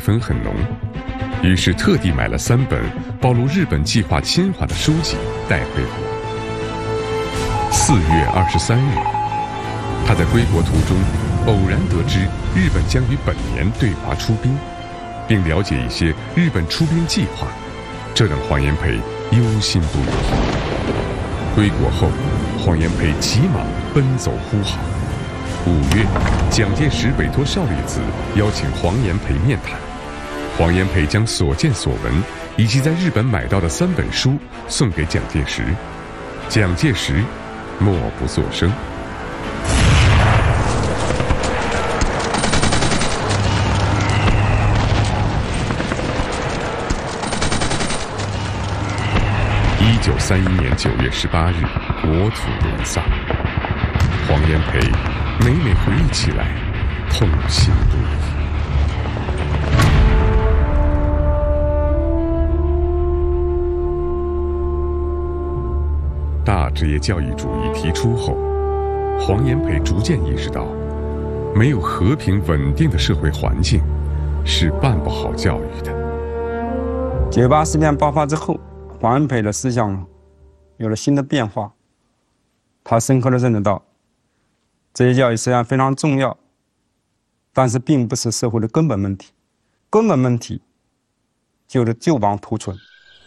氛很浓，于是特地买了3本暴露日本计划侵华的书籍带回国。4月23日，他在归国途中偶然得知日本将于本年对华出兵，并了解一些日本出兵计划，这让黄炎培忧心不已。归国后，黄炎培急忙奔走呼号。5月，蒋介石委托邵力子邀请黄炎培面谈，黄炎培将所见所闻以及在日本买到的3本书送给蒋介石，蒋介石默不作声。1931年9月18日，国土沦丧。黄炎培每每回忆起来，痛心不已。大职业教育主义提出后，黄炎培逐渐意识到，没有和平稳定的社会环境，是办不好教育的。 98事变爆发之后，黄炎培的思想有了新的变化，他深刻地认识到，职业教育虽然非常重要，但是并不是社会的根本问题，根本问题就是救亡图存。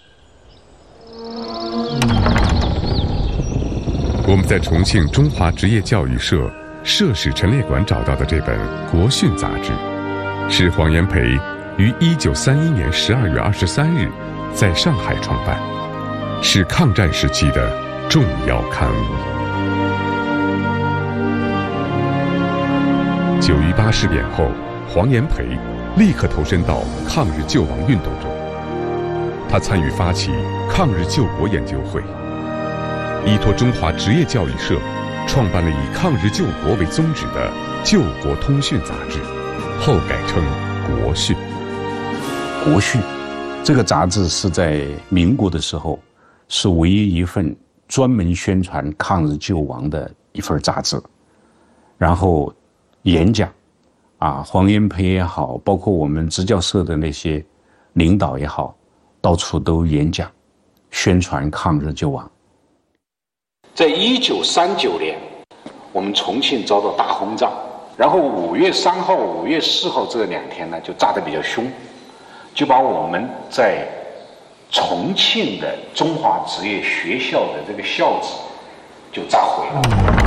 我们在重庆中华职业教育社社史陈列馆找到的这本《国训》杂志，是黄炎培于1931年12月23日在上海创办，是抗战时期的重要刊物。9·18事变后，黄炎培立刻投身到抗日救亡运动中。他参与发起抗日救国研究会，依托中华职业教育社，创办了以抗日救国为宗旨的《救国通讯》杂志，后改称《国训》。 《国训》这个杂志是在民国的时候，是唯一一份专门宣传抗日救亡的一份杂志。然后演讲，黄炎培也好，包括我们职教社的那些领导也好，到处都演讲，宣传抗日救亡。在1939年，我们重庆遭到大轰炸，然后5月3号、5月4号这2天呢，就炸得比较凶，就把我们在重庆的中华职业学校的这个校址就炸毁了。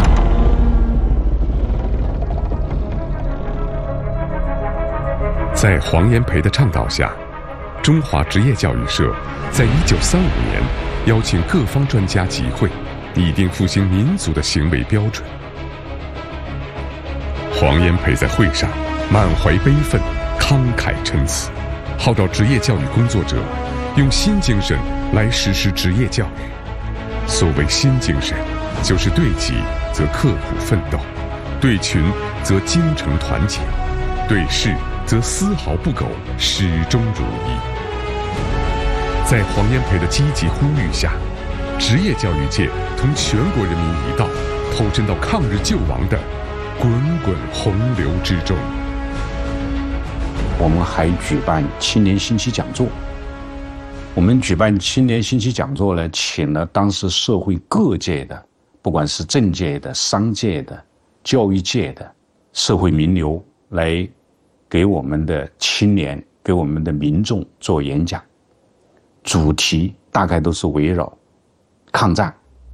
在黄炎培的倡导下，中华职业教育社在1935年邀请各方专家集会，拟定复兴民族的行为标准。黄炎培在会上满怀悲愤，慷慨陈词，号召职业教育工作者用新精神来实施职业教育。所谓新精神，就是对己则刻苦奋斗，对群则精诚团结，对事则丝毫不苟，始终如一。在黄炎培的积极呼吁下，职业教育界同全国人民一道，投身到抗日救亡的滚滚洪流之中。 我们还举办青年星期讲座。我们举办青年星期讲座呢，请了当时社会各界的，不管是政界的、商界的、教育界的社会名流，来给我们的青年、给我们的民众做演讲，主题大概都是围绕抗战。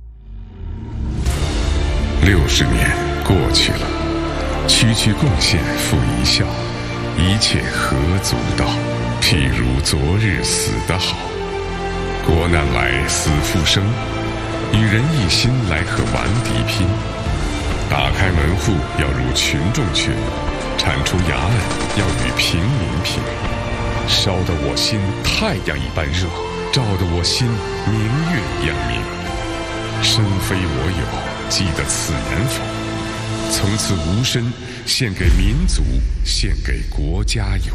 60年过去了，区区贡献付一笑，一切何足道？譬如昨日死得好，国难来死复生，与人一心来和顽敌拼。打开门户要入群众群，铲除衙案要与平民拼。烧得我心太阳一般热，照得我心明月一样明。身非我有，记得此言否？从此无身，献给民族，献给国家有。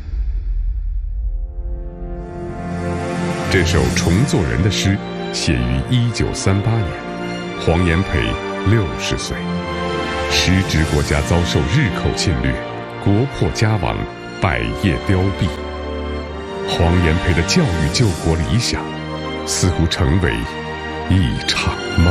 这首重做人的诗写于1938年，黄炎培60岁，时值国家遭受日寇侵略，国破家亡， 百业凋敝。黄炎培的教育救国理想，似乎成为一场梦。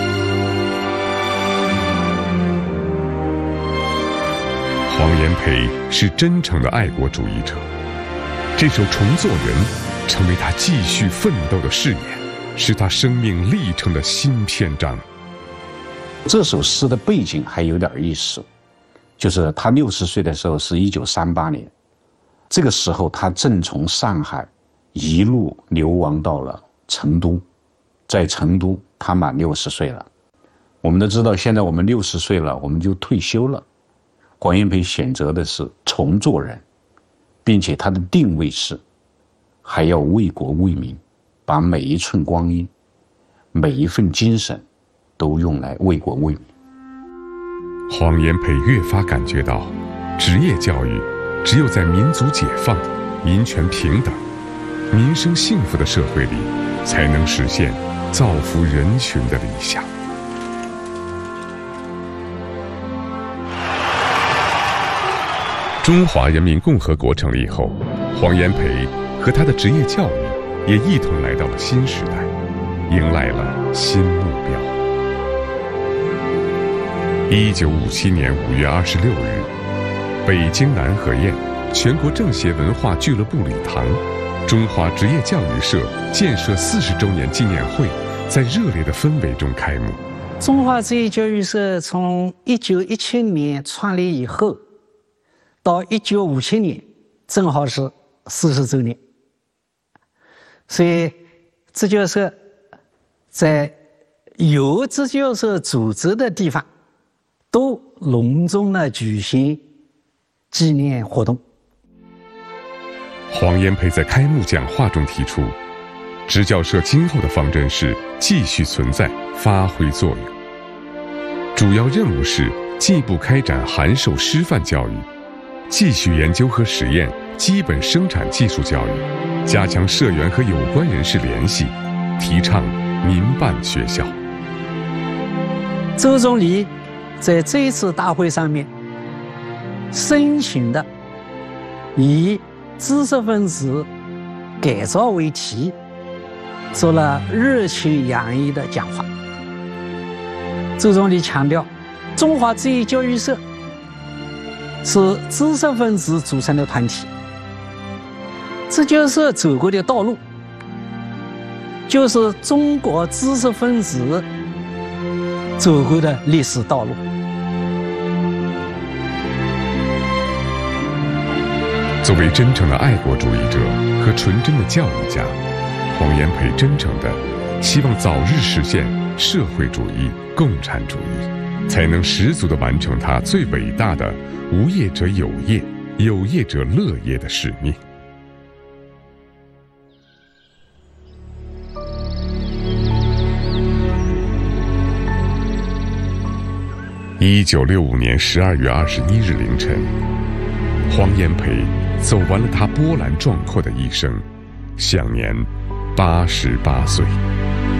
黄炎培是真诚的爱国主义者，这首《重做人》成为他继续奋斗的誓言，是他生命历程的新篇章。 这首诗的背景还有点意思，就是他60岁的时候是1938年，这个时候他正从上海一路流亡到了成都，在成都他满60岁了。我们都知道，现在我们60岁了，我们就退休了。黄炎培选择的是重做人，并且他的定位是还要为国为民，把每一寸光阴每一份精神都用来为国为民。 黄炎培越发感觉到，职业教育只有在民族解放、民权平等、民生幸福的社会里，才能实现造福人群的理想。中华人民共和国成立后，黄炎培和他的职业教育也一同来到了新时代，迎来了新目标。1957年5月26日，北京南河堰全国政协文化俱乐部礼堂，中华职业教育社建设40周年纪念会在热烈的氛围中开幕。 中华职业教育社从1917年创立以后，到1957年正好是40周年，所以支教社在由支教社组织的地方都隆重地举行纪念活动。 黄炎培在开幕讲话中提出，支教社今后的方针是继续存在、发挥作用，主要任务是进一步开展函授师范教育，继续研究和实验基本生产技术教育，加强社员和有关人士联系，提倡民办学校。 周总理在这一次大会上面深情地以知识分子改造为题，做了热情洋溢的讲话。周总理强调，中华职业教育社是知识分子组成的团体，支教社走过的道路就是中国知识分子走过的历史道路。 作为真正的爱国主义者和纯真的教育家，黄炎培真诚地希望早日实现社会主义、共产主义，才能十足地完成他最伟大的无业者有业、有业者乐业的使命。1965年12月21日凌晨，黄炎培走完了他波澜壮阔的一生，享年88岁。